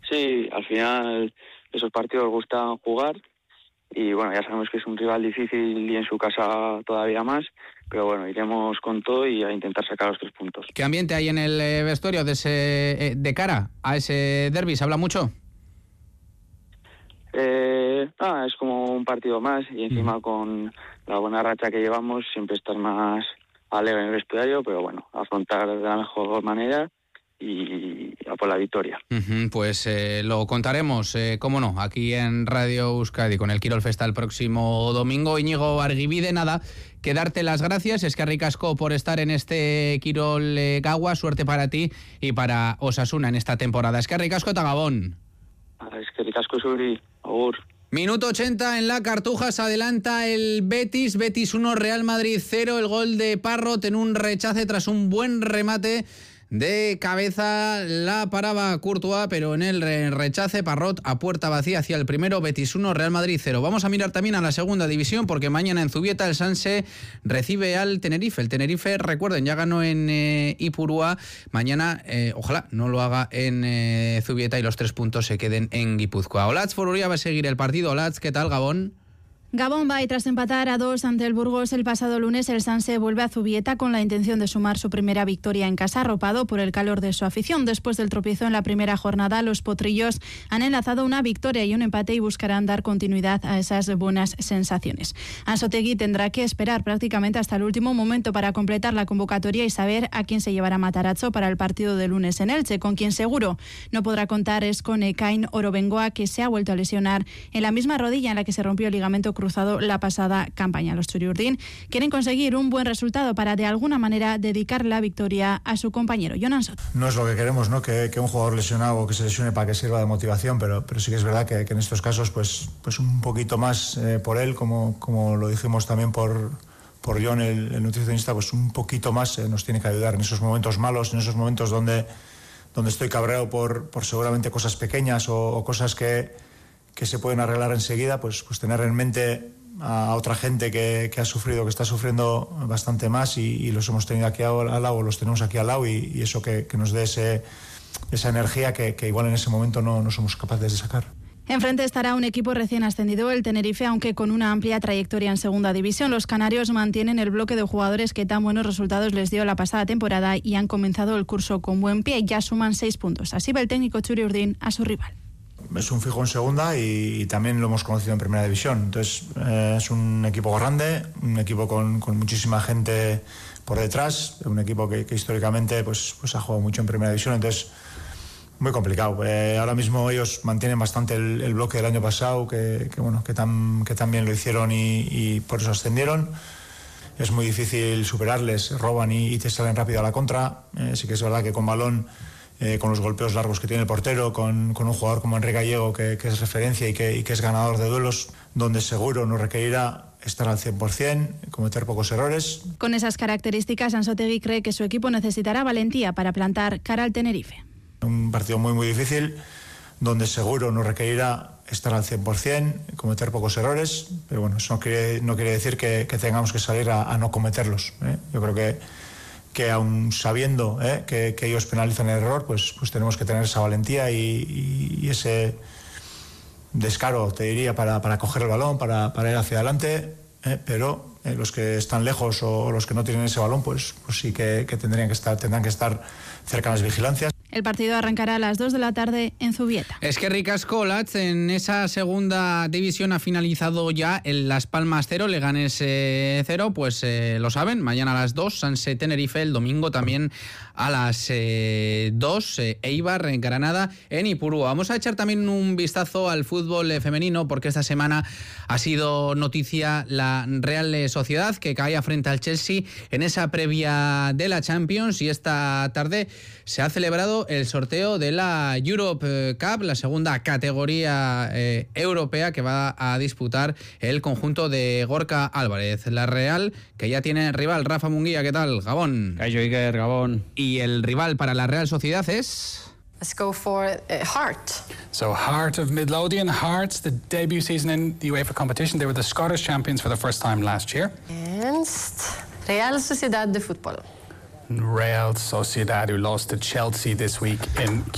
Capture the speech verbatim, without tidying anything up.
Sí, al final esos partidos gustan jugar y bueno, ya sabemos que es un rival difícil y en su casa todavía más, pero bueno, iremos con todo y a intentar sacar los tres puntos. ¿Qué ambiente hay en el eh, vestuario de, ese, eh, de cara a ese derbi? ¿Se habla mucho? Eh, ah, es como un partido más y encima mm. con la buena racha que llevamos siempre estás más alegre en el vestuario, pero bueno, afrontar de la mejor manera y a por la victoria. Uh-huh, pues eh, lo contaremos, eh, cómo no, aquí en Radio Euskadi con el Kirol Festa el próximo domingo. Íñigo Argibide, nada, que darte las gracias, es que ricasco por estar en este Kirol eh, Gaua, suerte para ti y para Osasuna en esta temporada. Es que ricasco Tagabón. Es que ricasco Suri, agur. Minuto ochenta en la Cartuja, se adelanta el Betis, Betis uno, Real Madrid cero, el gol de Parrot en un rechace tras un buen remate de cabeza, la paraba Courtois, pero en el rechace Parrot a puerta vacía hacia el primero. Betis uno, Real Madrid cero. Vamos a mirar también a la segunda división porque mañana en Zubieta el Sanse recibe al Tenerife. El Tenerife, recuerden, ya ganó en eh, Ipurúa. Mañana, eh, ojalá no lo haga en eh, Zubieta y los tres puntos se queden en Guipúzcoa. Olatz Foruria va a seguir el partido. Olatz, ¿qué tal, Gabón? Gabón va y tras empatar a dos ante el Burgos el pasado lunes, el Sanse vuelve a Zubieta con la intención de sumar su primera victoria en casa, arropado por el calor de su afición. Después del tropiezo en la primera jornada, los potrillos han enlazado una victoria y un empate y buscarán dar continuidad a esas buenas sensaciones. Anzoátegui tendrá que esperar prácticamente hasta el último momento para completar la convocatoria y saber a quién se llevará Matarazzo para el partido de lunes en Elche. Con quien seguro no podrá contar es con Ekain Orobengoa, que se ha vuelto a lesionar en la misma rodilla en la que se rompió el ligamento cruzado la pasada campaña. Los Txuri-Urdin quieren conseguir un buen resultado para de alguna manera dedicar la victoria a su compañero Jonan Soto. No es lo que queremos, ¿no? Que, que un jugador lesionado que se lesione para que sirva de motivación, pero, pero sí que es verdad que, que en estos casos pues, pues un poquito más eh, por él, como, como lo dijimos también por, por John, el, el nutricionista, pues un poquito más eh, nos tiene que ayudar en esos momentos malos, en esos momentos donde, donde estoy cabreado por, por seguramente cosas pequeñas o, o cosas que que se pueden arreglar enseguida, pues, pues tener en mente a otra gente que, que ha sufrido, que está sufriendo bastante más y, y los hemos tenido aquí al lado, los tenemos aquí al lado y, y eso que, que nos dé ese, esa energía que, que igual en ese momento no, no somos capaces de sacar. Enfrente estará un equipo recién ascendido, el Tenerife, aunque con una amplia trayectoria en segunda división. Los canarios mantienen el bloque de jugadores que tan buenos resultados les dio la pasada temporada y han comenzado el curso con buen pie. Ya suman seis puntos. Así ve el técnico Txuri-Urdin a su rival. Es un fijo en segunda y, y también lo hemos conocido en primera división. Entonces eh, es un equipo grande, un equipo con, con muchísima gente por detrás, un equipo que, que históricamente pues, pues ha jugado mucho en primera división. Entonces muy complicado. Eh, ahora mismo ellos mantienen bastante el, el bloque del año pasado, que, que bueno, que tan, que tan bien lo hicieron y, y por eso ascendieron. Es muy difícil superarles, roban y, y te salen rápido a la contra. Eh, sí que es verdad que con balón, Eh, con los golpeos largos que tiene el portero, con, con un jugador como Enrique Gallego que, que es referencia y que, y que es ganador de duelos, donde seguro nos requerirá estar al cien por ciento, cometer pocos errores. Con esas características, Anzoátegui cree que su equipo necesitará valentía para plantar cara al Tenerife. Un partido muy muy difícil, donde seguro nos requerirá estar al cien por ciento, cometer pocos errores, pero bueno, eso no quiere, no quiere decir que, que tengamos que salir a, a no cometerlos, ¿eh? Yo creo que que aun sabiendo eh, que, que ellos penalizan el error, pues, pues tenemos que tener esa valentía y, y, y ese descaro, te diría, para, para coger el balón, para, para ir hacia adelante, eh, pero eh, los que están lejos o, o los que no tienen ese balón, pues, pues sí que, que tendrían que estar, tendrán que estar cerca de las vigilancias. El partido arrancará a las dos de la tarde en Zubieta. Es que ricasco, Olatz, en esa segunda división ha finalizado ya el Las Palmas cero, Leganés eh, cero, pues eh, lo saben, mañana a las dos, Sanse Tenerife, el domingo también a las eh, dos, eh, Eibar en Granada en Ipurúa. Vamos a echar también un vistazo al fútbol eh, femenino, porque esta semana ha sido noticia la Real Sociedad, que caía frente al Chelsea en esa previa de la Champions, y esta tarde se ha celebrado el sorteo de la Europe Cup, la segunda categoría eh, europea que va a disputar el conjunto de Gorka Álvarez. La Real, que ya tiene rival, Rafa Munguía, ¿qué tal? Gabón. Cayo Iker, Gabón. Y el rival para la Real Sociedad es... Let's go for uh, Heart. So Heart of Midlothian, Hearts, the debut season in the UEFA competition. They were the Scottish champions for the first time last year. Against Real Sociedad de Fútbol. Real Sociedad, who lost to Chelsea this week in